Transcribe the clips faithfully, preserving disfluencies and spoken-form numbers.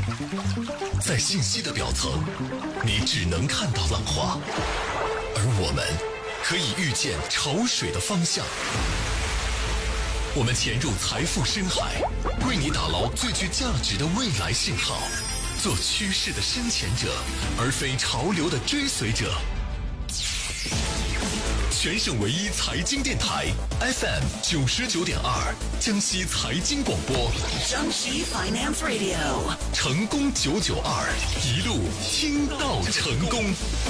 在信息的表层，你只能看到浪花，而我们可以预见潮水的方向。我们潜入财富深海，为你打捞最具价值的未来信号，做趋势的深潜者，而非潮流的追随者。全省唯一财经电台 F M 九十九点二，江西财经广播， 江西 Finance Radio， 成功九九二，一路听到成功。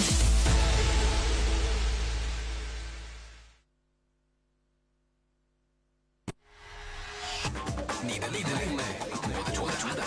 你的另类，我的主打。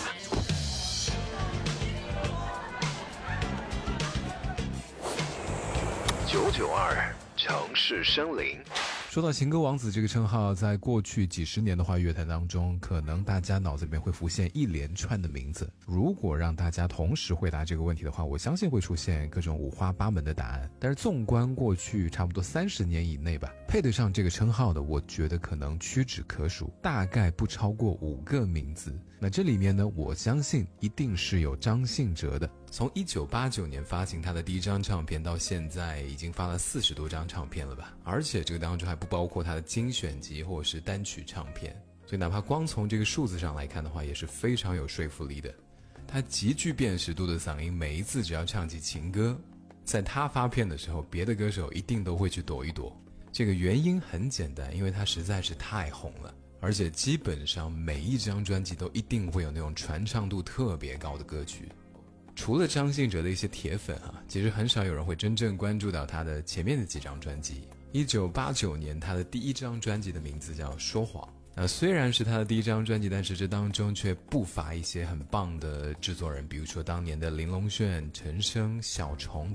九九二城市生灵。 说到情歌王子这个称号，在过去几十年的话乐坛当中，可能大家脑子里面会浮现一连串的名字。如果让大家同时回答这个问题的话，我相信会出现各种五花八门的答案。但是纵观过去差不多三十年以内吧，配得上这个称号的，我觉得可能屈指可数，大概不超过五个名字。那这里面呢，我相信一定是有张信哲的。从一九八九年发行他的第一张唱片到现在，已经发了四十多张唱片了吧，而且这个当中还不包括他的精选集或者是单曲唱片，所以哪怕光从这个数字上来看的话，也是非常有说服力的。他极具辨识度的嗓音，每一次只要唱起情歌，在他发片的时候，别的歌手一定都会去躲一躲。这个原因很简单，因为他实在是太红了，而且基本上每一张专辑都一定会有那种传唱度特别高的歌曲。除了张信哲的一些铁粉啊，其实很少有人会真正关注到他的前面的几张专辑。一九八九年他的第一张专辑的名字叫《说谎》，那虽然是他的第一张专辑，但是这当中却不乏一些很棒的制作人，比如说当年的林隆炫、陈升、小虫